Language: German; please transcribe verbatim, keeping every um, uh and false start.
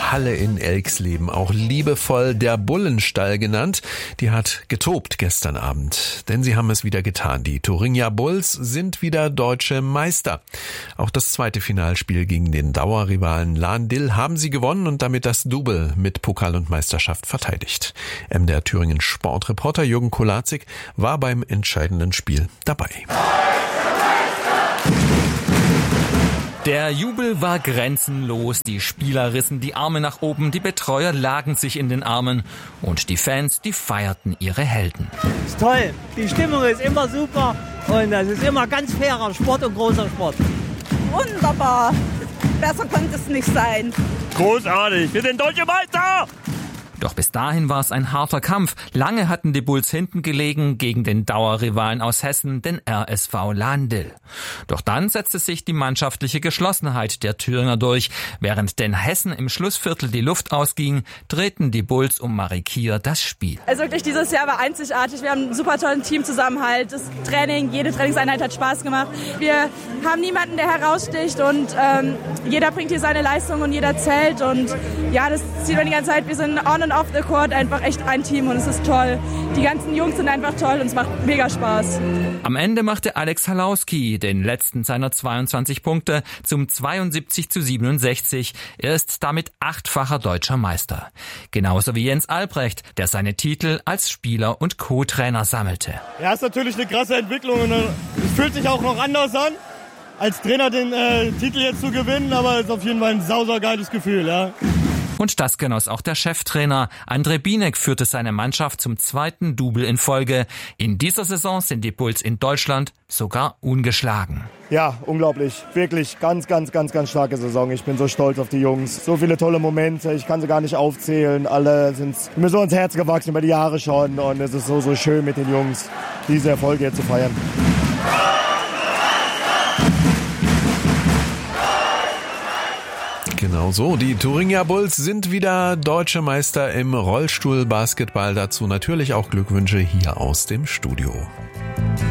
Halle in Elxleben, auch liebevoll der Bullenstall genannt, die hat getobt gestern Abend. Denn sie haben es wieder getan. Die Thuringia Bulls sind wieder deutsche Meister. Auch das zweite Finalspiel gegen den Dauerrivalen Lahn-Dill haben sie gewonnen und damit das Double mit Pokal und Meisterschaft verteidigt. M D R Thüringen Sportreporter Jürgen Kolazik war beim entscheidenden Spiel dabei. Der Jubel war grenzenlos, die Spieler rissen die Arme nach oben, die Betreuer lagen sich in den Armen und die Fans, die feierten ihre Helden. Das ist toll, die Stimmung ist immer super und das ist immer ganz fairer Sport und großer Sport. Wunderbar, besser konnte es nicht sein. Großartig, wir sind deutsche Meister! Doch bis dahin war es ein harter Kampf. Lange hatten die Bulls hinten gelegen gegen den Dauerrivalen aus Hessen, den R S V Lahn-Dill. Doch dann setzte sich die mannschaftliche Geschlossenheit der Thüringer durch. Während den Hessen im Schlussviertel die Luft ausging, drehten die Bulls um Marie Kier das Spiel. Also wirklich, dieses Jahr war einzigartig. Wir haben einen super tollen Teamzusammenhalt. Das Training, jede Trainingseinheit hat Spaß gemacht. Wir haben niemanden, der heraussticht und ähm, jeder bringt hier seine Leistung und jeder zählt. Und ja, das sieht man die ganze Zeit. Wir sind on und off the court einfach echt ein Team und es ist toll. Die ganzen Jungs sind einfach toll und es macht mega Spaß. Am Ende machte Alex Halauski den letzten seiner zweiundzwanzig Punkte zum zweiundsiebzig zu siebenundsechzig. Er ist damit achtfacher deutscher Meister. Genauso wie Jens Albrecht, der seine Titel als Spieler und Co-Trainer sammelte. Ja, ist natürlich eine krasse Entwicklung und es fühlt sich auch noch anders an, als Trainer den äh, Titel jetzt zu gewinnen, aber es ist auf jeden Fall ein sausergeiles Gefühl, ja. Und das genoss auch der Cheftrainer. André Bienek führte seine Mannschaft zum zweiten Double in Folge. In dieser Saison sind die Bulls in Deutschland sogar ungeschlagen. Ja, unglaublich. Wirklich ganz, ganz, ganz, ganz starke Saison. Ich bin so stolz auf die Jungs. So viele tolle Momente. Ich kann sie gar nicht aufzählen. Alle sind mir so ins Herz gewachsen über die Jahre schon. Und es ist so, so schön mit den Jungs, diese Erfolge jetzt zu feiern. Genau so, die Thuringia Bulls sind wieder deutsche Meister im Rollstuhlbasketball. Dazu natürlich auch Glückwünsche hier aus dem Studio.